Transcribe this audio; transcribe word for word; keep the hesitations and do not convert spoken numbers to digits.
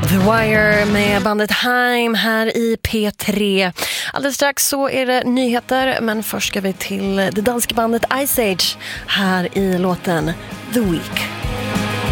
The Wire med bandet Haim här i P tre. Alldeles strax så är det nyheter, men först ska vi till det danska bandet Ice Age här i låten The Week.